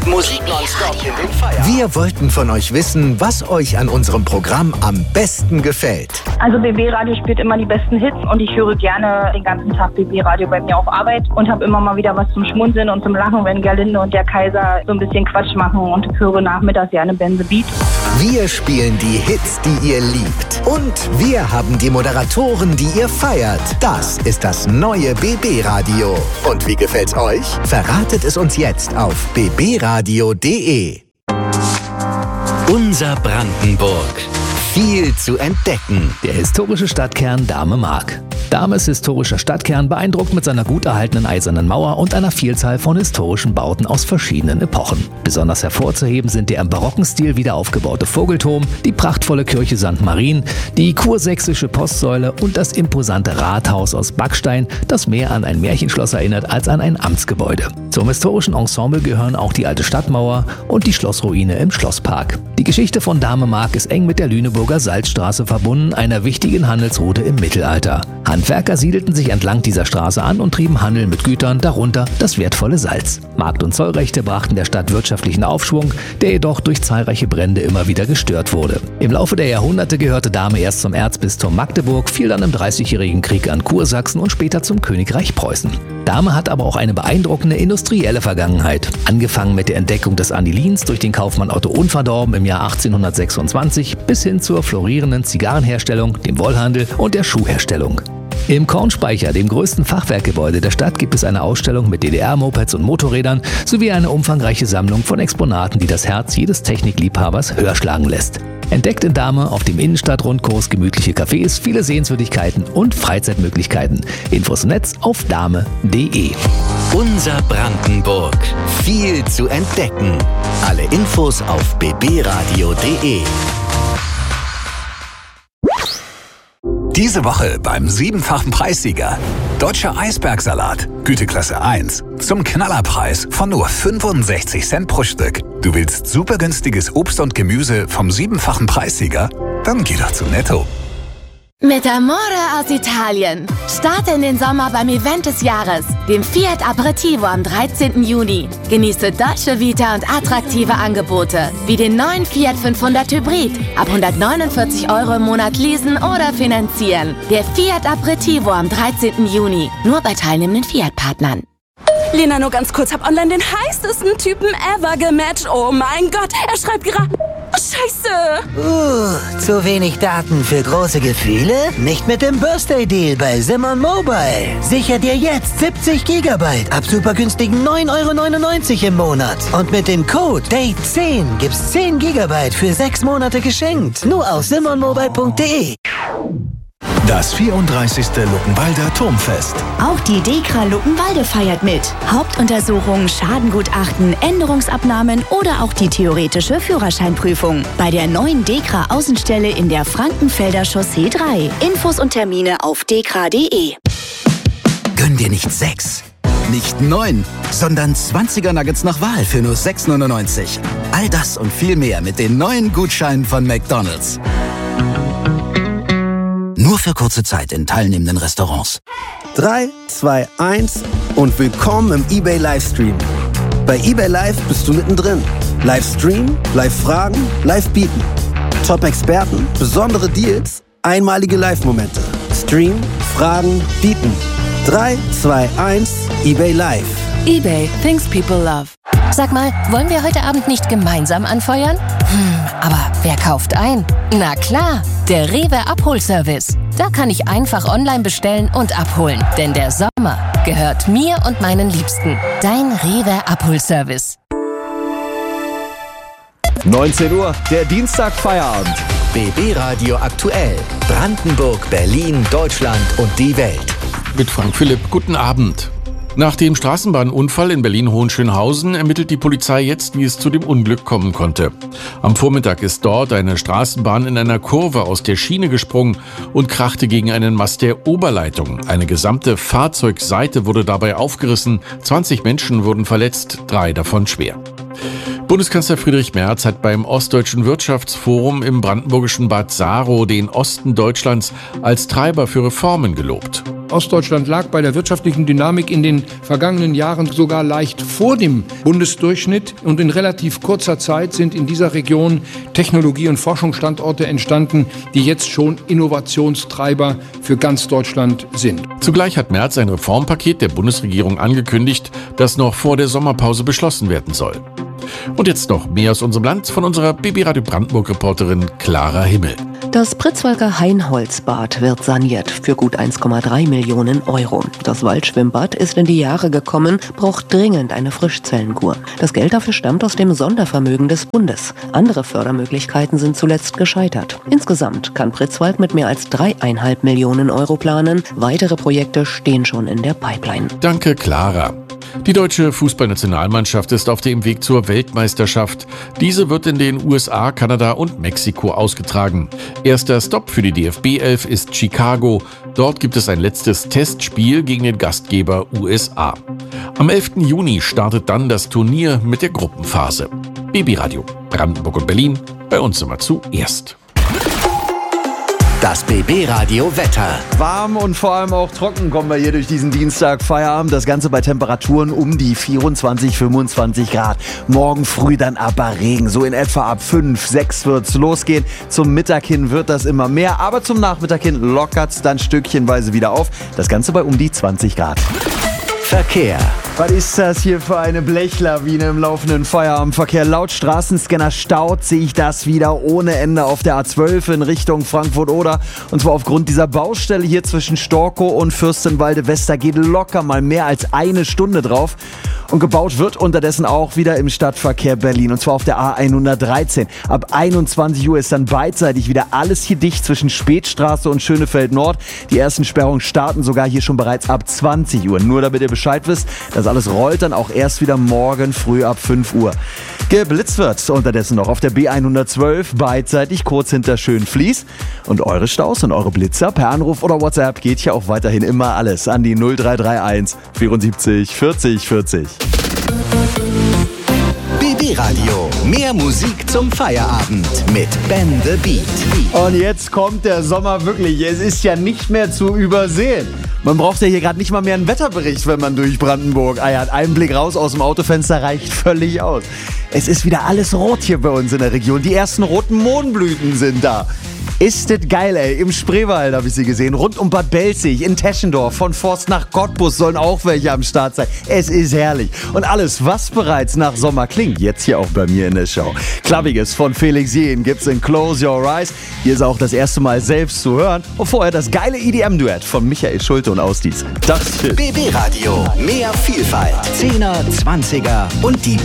Musik nonstop in den Feierabend. Wir wollten von euch wissen, was euch an unserem Programm am besten gefällt. Also BB Radio spielt immer die besten Hits und ich höre gerne den ganzen Tag BB Radio bei mir auf Arbeit und habe immer mal wieder was zum Schmunzeln und zum Lachen, wenn Gerlinde und der Kaiser so ein bisschen Quatsch machen, und höre nachmittags gerne Ben the Beat. Wir spielen die Hits, die ihr liebt. Und wir haben die Moderatoren, die ihr feiert. Das ist das neue BB Radio. Und wie gefällt's euch? Verratet es uns jetzt auf bbradio.de. Unser Brandenburg. Viel zu entdecken. Der historische Stadtkern Dahme-Mark. Dahmes historischer Stadtkern beeindruckt mit seiner gut erhaltenen eisernen Mauer und einer Vielzahl von historischen Bauten aus verschiedenen Epochen. Besonders hervorzuheben sind der im barocken Stil wieder aufgebaute Vogelturm, die prachtvolle Kirche St. Marien, die kursächsische Postsäule und das imposante Rathaus aus Backstein, das mehr an ein Märchenschloss erinnert als an ein Amtsgebäude. Zum historischen Ensemble gehören auch die alte Stadtmauer und die Schlossruine im Schlosspark. Die Geschichte von Dahme-Mark ist eng mit der Lüneburger Salzstraße verbunden, einer wichtigen Handelsroute im Mittelalter. Handwerker siedelten sich entlang dieser Straße an und trieben Handel mit Gütern, darunter das wertvolle Salz. Markt- und Zollrechte brachten der Stadt wirtschaftlichen Aufschwung, der jedoch durch zahlreiche Brände immer wieder gestört wurde. Im Laufe der Jahrhunderte gehörte Dahme erst zum Erzbistum Magdeburg, fiel dann im Dreißigjährigen Krieg an Kursachsen und später zum Königreich Preußen. Dahme hat aber auch eine beeindruckende industrielle Vergangenheit. Angefangen mit der Entdeckung des Anilins durch den Kaufmann Otto Unverdorben im Jahr 1826 bis hin zur florierenden Zigarrenherstellung, dem Wollhandel und der Schuhherstellung. Im Kornspeicher, dem größten Fachwerkgebäude der Stadt, gibt es eine Ausstellung mit DDR-Mopeds und Motorrädern sowie eine umfangreiche Sammlung von Exponaten, die das Herz jedes Technikliebhabers höher schlagen lässt. Entdeckt in Dahme auf dem Innenstadtrundkurs gemütliche Cafés, viele Sehenswürdigkeiten und Freizeitmöglichkeiten. Infos im Netz auf dahme.de. Unser Brandenburg. Viel zu entdecken. Alle Infos auf bbradio.de. Diese Woche beim 7-fachen Preissieger. Deutscher Eisbergsalat, Güteklasse 1, zum Knallerpreis von nur 65 Cent pro Stück. Du willst super günstiges Obst und Gemüse vom 7-fachen Preissieger? Dann geh doch zu Netto. Mit Amore aus Italien. Starte in den Sommer beim Event des Jahres, dem Fiat Aperitivo am 13. Juni. Genieße Dolce Vita und attraktive Angebote, wie den neuen Fiat 500 Hybrid. Ab 149 € im Monat leasen oder finanzieren. Der Fiat Aperitivo am 13. Juni. Nur bei teilnehmenden Fiat-Partnern. Lena, nur ganz kurz, hab online den heißesten Typen ever gematcht. Oh mein Gott, er schreibt gerade... Oh, Scheiße! Zu wenig Daten für große Gefühle? Nicht mit dem Birthday-Deal bei Simon Mobile. Sicher dir jetzt 70 GB ab super günstigen 9,99 € im Monat. Und mit dem Code DATE10 gibt's 10 GB für 6 Monate geschenkt. Nur auf simonmobile.de. Das 34. Luckenwalder Turmfest. Auch die DEKRA Luckenwalde feiert mit. Hauptuntersuchungen, Schadengutachten, Änderungsabnahmen oder auch die theoretische Führerscheinprüfung. Bei der neuen DEKRA Außenstelle in der Frankenfelder Chaussee 3. Infos und Termine auf dekra.de. Gönn dir nicht 6, nicht 9, sondern 20er Nuggets nach Wahl für nur 6,99 €. All das und viel mehr mit den neuen Gutscheinen von McDonald's. Nur für kurze Zeit in teilnehmenden Restaurants. 3, 2, 1 und willkommen im eBay Livestream. Bei eBay Live bist du mittendrin. Livestream, Live-Fragen, Live-Bieten. Top-Experten, besondere Deals, einmalige Live-Momente. Stream, Fragen, Bieten. 3, 2, 1, eBay Live. eBay, things people love. Sag mal, wollen wir heute Abend nicht gemeinsam anfeuern? Aber wer kauft ein? Na klar, der Rewe Abholservice. Da kann ich einfach online bestellen und abholen. Denn der Sommer gehört mir und meinen Liebsten. Dein Rewe Abholservice. 19 Uhr, der Dienstag-Feierabend. BB Radio aktuell. Brandenburg, Berlin, Deutschland und die Welt. Mit Frank Philipp, guten Abend. Nach dem Straßenbahnunfall in Berlin-Hohenschönhausen ermittelt die Polizei jetzt, wie es zu dem Unglück kommen konnte. Am Vormittag ist dort eine Straßenbahn in einer Kurve aus der Schiene gesprungen und krachte gegen einen Mast der Oberleitung. Eine gesamte Fahrzeugseite wurde dabei aufgerissen, 20 Menschen wurden verletzt, 3 davon schwer. Bundeskanzler Friedrich Merz hat beim Ostdeutschen Wirtschaftsforum im brandenburgischen Bad Saro den Osten Deutschlands als Treiber für Reformen gelobt. Ostdeutschland lag bei der wirtschaftlichen Dynamik in den vergangenen Jahren sogar leicht vor dem Bundesdurchschnitt. Und in relativ kurzer Zeit sind in dieser Region Technologie- und Forschungsstandorte entstanden, die jetzt schon Innovationstreiber für ganz Deutschland sind. Zugleich hat Merz ein Reformpaket der Bundesregierung angekündigt, das noch vor der Sommerpause beschlossen werden soll. Und jetzt noch mehr aus unserem Land von unserer BB Radio Brandenburg-Reporterin Clara Himmel. Das Pritzwalker Hainholzbad wird saniert für gut 1,3 Millionen Euro. Das Waldschwimmbad ist in die Jahre gekommen, braucht dringend eine Frischzellenkur. Das Geld dafür stammt aus dem Sondervermögen des Bundes. Andere Fördermöglichkeiten sind zuletzt gescheitert. Insgesamt kann Pritzwalk mit mehr als 3,5 Millionen Euro planen. Weitere Projekte stehen schon in der Pipeline. Danke, Clara. Die deutsche Fußballnationalmannschaft ist auf dem Weg zur Weltmeisterschaft. Diese wird in den USA, Kanada und Mexiko ausgetragen. Erster Stopp für die DFB-11 ist Chicago. Dort gibt es ein letztes Testspiel gegen den Gastgeber USA. Am 11. Juni startet dann das Turnier mit der Gruppenphase. BB Radio, Brandenburg und Berlin, bei uns immer zuerst. Das BB-Radio Wetter. Warm und vor allem auch trocken kommen wir hier durch diesen Dienstag Feierabend. Das Ganze bei Temperaturen um die 24, 25 Grad. Morgen früh dann aber Regen. So in etwa ab 5, 6 wird's losgehen. Zum Mittag hin wird das immer mehr. Aber zum Nachmittag hin lockert's dann stückchenweise wieder auf. Das Ganze bei um die 20 Grad. Verkehr. Was ist das hier für eine Blechlawine im laufenden Feierabendverkehr? Laut Straßenscanner staut sich das wieder ohne Ende auf der A12 in Richtung Frankfurt-Oder. Und zwar aufgrund dieser Baustelle hier zwischen Storkow und Fürstenwalde-West. Da geht locker mal mehr als eine Stunde drauf. Und gebaut wird unterdessen auch wieder im Stadtverkehr Berlin. Und zwar auf der A113. Ab 21 Uhr ist dann beidseitig wieder alles hier dicht zwischen Spätstraße und Schönefeld Nord. Die ersten Sperrungen starten sogar hier schon bereits ab 20 Uhr. Nur damit ihr Bescheid wisst, das alles rollt dann auch erst wieder morgen früh ab 5 Uhr. Geblitzt wird unterdessen noch auf der B112 beidseitig kurz hinter Schönfließ. Und eure Staus und eure Blitzer per Anruf oder WhatsApp geht hier auch weiterhin immer alles an die 0331 74 40 40. BB Radio, mehr Musik zum Feierabend mit Ben the Beat. Und jetzt kommt der Sommer wirklich. Es ist ja nicht mehr zu übersehen. Man braucht ja hier gerade nicht mal mehr einen Wetterbericht, wenn man durch Brandenburg eiert. Ein Blick raus aus dem Autofenster reicht völlig aus. Es ist wieder alles rot hier bei uns in der Region. Die ersten roten Mohnblüten sind da. Ist das geil, ey. Im Spreewald habe ich sie gesehen. Rund um Bad Belzig, in Teschendorf, von Forst nach Cottbus sollen auch welche am Start sein. Es ist herrlich. Und alles, was bereits nach Sommer klingt, jetzt hier auch bei mir in der Show. Klappiges von Felix Jähn gibt's in Close Your Eyes. Hier ist auch das erste Mal selbst zu hören. Und vorher das geile EDM-Duett von Michael Schulte und Ausdies. Das ist BB Radio, mehr Vielfalt. 10er, 20er und die